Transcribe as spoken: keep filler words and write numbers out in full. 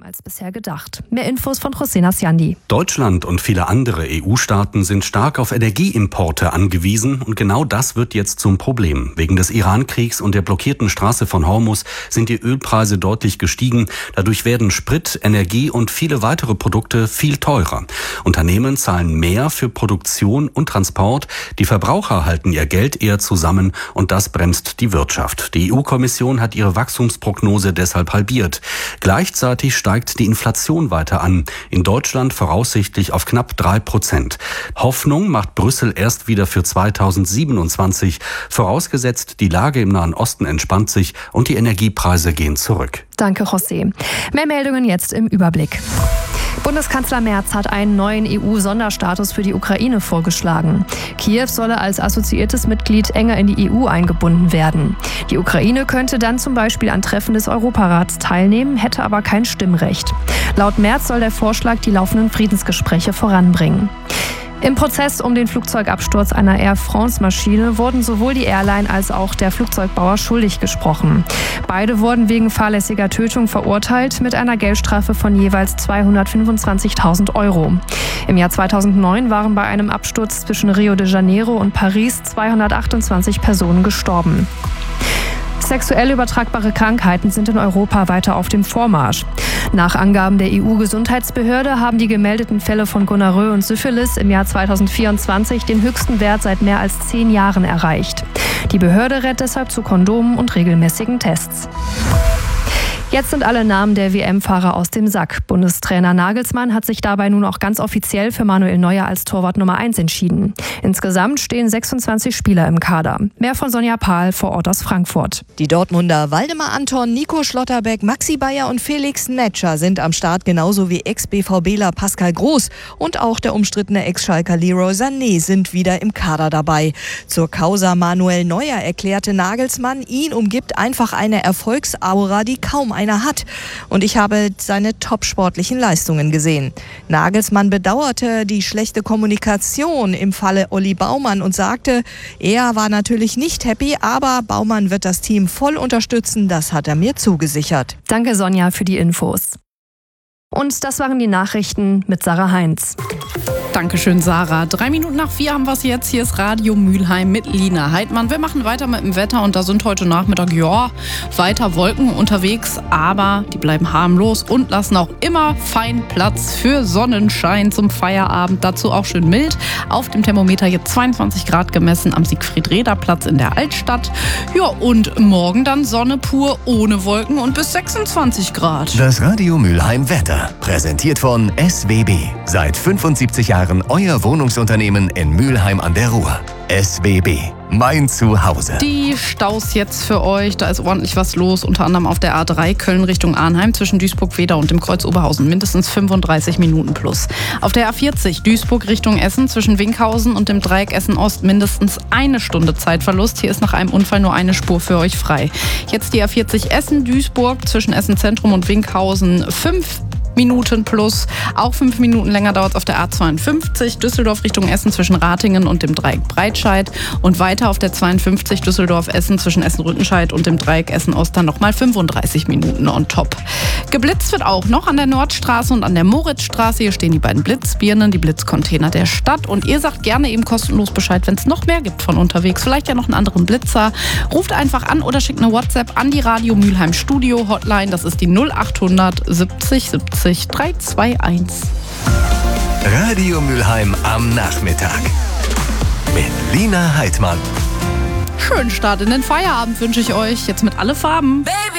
als bisher gedacht. Mehr Infos von José Siandi. Deutschland und viele andere E U-Staaten sind stark auf Energieimporte angewiesen und genau das wird jetzt zum Problem. Wegen des Iran-Kriegs und der blockierten Straße von Hormuz sind die Ölpreise deutlich gestiegen. Dadurch werden Sprit, Energie und viele weitere Produkte viel teurer. Unternehmen zahlen mehr für Produktion und Transport. Die Verbraucher halten ihr Geld eher zusammen und das bremst die Wirtschaft. Die E U-Kommission hat ihre Wachstumsprognose deshalb halbiert. Gleichzeitig steigt die Inflation weiter an. In Deutschland voraussichtlich auf knapp drei Prozent. Hoffnung macht Brüssel erst wieder für zweitausendsiebenundzwanzig. Vorausgesetzt, die Lage im Nahen Osten entspannt sich und die Energiepreise gehen zurück. Danke, José. Mehr Meldungen jetzt im Überblick. Bundeskanzler Merz hat einen neuen E U-Sonderstatus für die Ukraine vorgeschlagen. Kiew solle als assoziiertes Mitglied enger in die E U eingebunden werden. Die Ukraine könnte dann zum Beispiel an Treffen des Europarats teilnehmen, hätte aber kein Stimmrecht. Laut Merz soll der Vorschlag die laufenden Friedensgespräche voranbringen. Im Prozess um den Flugzeugabsturz einer Air France-Maschine wurden sowohl die Airline als auch der Flugzeugbauer schuldig gesprochen. Beide wurden wegen fahrlässiger Tötung verurteilt mit einer Geldstrafe von jeweils zweihundertfünfundzwanzigtausend Euro. Im Jahr zweitausendneun waren bei einem Absturz zwischen Rio de Janeiro und Paris zweihundertachtundzwanzig Personen gestorben. Sexuell übertragbare Krankheiten sind in Europa weiter auf dem Vormarsch. Nach Angaben der E U-Gesundheitsbehörde haben die gemeldeten Fälle von Gonorrhoe und Syphilis im Jahr zweitausendvierundzwanzig den höchsten Wert seit mehr als zehn Jahren erreicht. Die Behörde rät deshalb zu Kondomen und regelmäßigen Tests. Jetzt sind alle Namen der W M-Fahrer aus dem Sack. Bundestrainer Nagelsmann hat sich dabei nun auch ganz offiziell für Manuel Neuer als Torwart Nummer eins entschieden. Insgesamt stehen sechsundzwanzig Spieler im Kader. Mehr von Sonja Pahl vor Ort aus Frankfurt. Die Dortmunder Waldemar Anton, Nico Schlotterbeck, Maxi Bayer und Felix Netscher sind am Start, genauso wie Ex-BVBler Pascal Groß und auch der umstrittene Ex-Schalker Leroy Sané sind wieder im Kader dabei. Zur Causa Manuel Neuer erklärte Nagelsmann, ihn umgibt einfach eine Erfolgsaura, die kaum einer hat. Und ich habe seine top-sportlichen Leistungen gesehen. Nagelsmann bedauerte die schlechte Kommunikation im Falle Olli Baumann und sagte, er war natürlich nicht happy, aber Baumann wird das Team voll unterstützen, das hat er mir zugesichert. Danke, Sonja, für die Infos. Und das waren die Nachrichten mit Sarah Heinz. Dankeschön, Sarah. Drei Minuten nach vier haben wir es jetzt. Hier ist Radio Mülheim mit Lina Heidmann. Wir machen weiter mit dem Wetter und da sind heute Nachmittag, ja, weiter Wolken unterwegs, aber die bleiben harmlos und lassen auch immer fein Platz für Sonnenschein zum Feierabend. Dazu auch schön mild. Auf dem Thermometer jetzt zweiundzwanzig Grad gemessen am Siegfried-Räder-Platz in der Altstadt. Ja, und morgen dann Sonne pur ohne Wolken und bis sechsundzwanzig Grad. Das Radio Mülheim Wetter, präsentiert von S W B. Seit fünfundsiebzig Jahren euer Wohnungsunternehmen in Mülheim an der Ruhr. S W B, mein Zuhause. Die Staus jetzt für euch, da ist ordentlich was los, unter anderem auf der A drei Köln Richtung Arnheim zwischen Duisburg-Wedau und dem Kreuz Oberhausen, mindestens fünfunddreißig Minuten plus. Auf der A vierzig Duisburg Richtung Essen zwischen Winkhausen und dem Dreieck Essen-Ost mindestens eine Stunde Zeitverlust. Hier ist nach einem Unfall nur eine Spur für euch frei. Jetzt die A vierzig Essen-Duisburg zwischen Essen-Zentrum und Winkhausen fünf Minuten plus. Auch fünf Minuten länger dauert es auf der A zweiundfünfzig Düsseldorf Richtung Essen zwischen Ratingen und dem Dreieck Breitscheid. Und weiter auf der zweiundfünfzig Düsseldorf-Essen zwischen Essen-Rüttenscheid und dem Dreieck Essen-Ost dann nochmal fünfunddreißig Minuten on top. Geblitzt wird auch noch an der Nordstraße und an der Moritzstraße. Hier stehen die beiden Blitzbirnen, die Blitzcontainer der Stadt. Und ihr sagt gerne eben kostenlos Bescheid, wenn es noch mehr gibt von unterwegs. Vielleicht ja noch einen anderen Blitzer. Ruft einfach an oder schickt eine WhatsApp an die Radio Mülheim Studio Hotline. Das ist die null achthundert siebzig siebzig drei zwei eins. Radio Mülheim am Nachmittag mit Lina Heidmann. Schönen Start in den Feierabend wünsche ich euch. Jetzt mit Alle Farben. Baby.